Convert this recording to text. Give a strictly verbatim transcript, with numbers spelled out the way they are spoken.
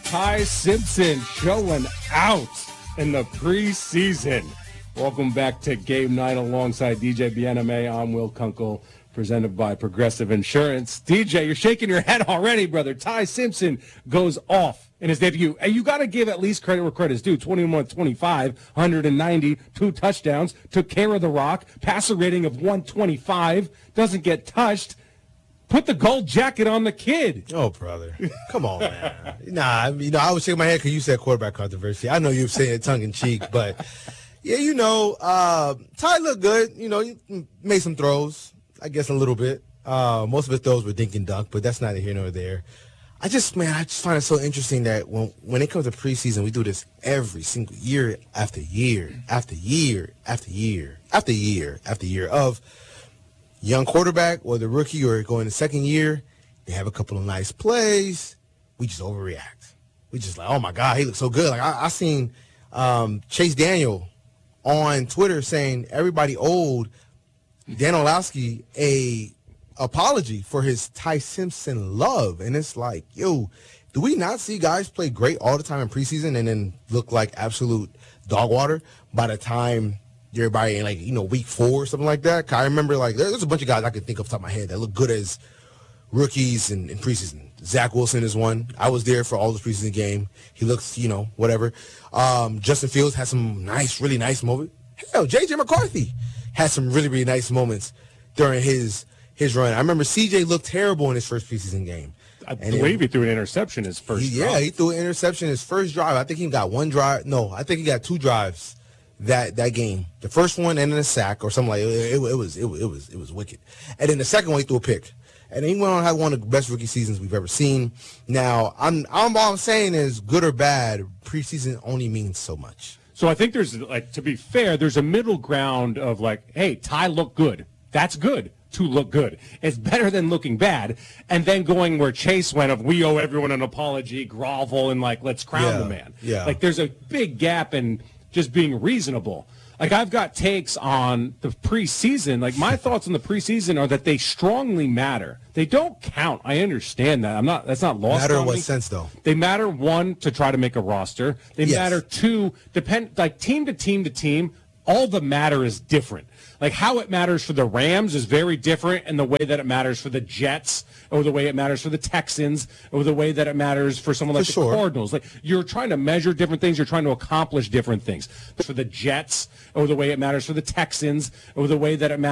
Ty Simpson showing out in the preseason. Welcome back to Game Night alongside D J B N M A. I'm Will Kunkel, presented by Progressive Insurance. D J, you're shaking your head already, brother. Ty Simpson goes off in his debut. And you got to give at least credit where credit's due. twenty-one twenty-five, one ninety, two touchdowns, took care of the rock, passer rating of one twenty-five, doesn't get touched. Put the gold jacket on the kid. Oh, brother. Come on, man. Nah, you know, I was shaking my head because you said quarterback controversy. I know you were saying it tongue-in-cheek, but, yeah, you know, uh, Ty looked good. You know, he made some throws, I guess a little bit. Uh, most of his throws were dink and dunk, but that's neither here nor there. I just, man, I just find it so interesting that when, when it comes to preseason, we do this every single year after year after year after year after year after year of – young quarterback, whether rookie or going to second year, they have a couple of nice plays. We just overreact. We just like, oh, my God, he looks so good. Like I, I seen um, Chase Daniel on Twitter saying everybody owed Dan Orlovsky a apology for his Ty Simpson love. And it's like, yo, do we not see guys play great all the time in preseason and then look like absolute dog water by the time – everybody in, like, you know, week four or something like that? I remember, like, there's a bunch of guys I can think off the top of my head that look good as rookies in, in preseason. Zach Wilson is one. I was there for all the preseason game. He looks, you know, whatever. Um, Justin Fields had some nice, really nice moments. Hell, J J McCarthy had some really, really nice moments during his his run. I remember C J looked terrible in his first preseason game. I and believe it, he threw an interception his first he, drive. Yeah, he threw an interception his first drive. I think he got one drive. No, I think he got two drives. That that game, the first one and then a sack or something like it, it, it was it, it was it was wicked, and then the second one he threw a pick, and he went on to have one of the best rookie seasons we've ever seen. Now I'm I'm all I'm saying is good or bad, preseason only means so much. So I think there's, like, to be fair, there's a middle ground of like, hey, Ty looked good, that's good. To look good, it's better than looking bad, and then going where Chase went of we owe everyone an apology, grovel, and like let's crown yeah, the man. Yeah, like there's a big gap in just being reasonable. Like, I've got takes on the preseason. Like, my thoughts on the preseason are that they strongly matter. They don't count. I understand that. I'm not. That's not lost. Matter on in what me. sense, though? They matter, one, to try to make a roster. They yes. matter, two, depend like team to team to team. All the matter is different. Like, how it matters for the Rams is very different, and the way that it matters for the Jets, or the way it matters for the Texans, or the way that it matters for someone like for the sure. Cardinals. Like, you're trying to measure different things. You're trying to accomplish different things. For the Jets, or the way it matters for the Texans, or the way that it matters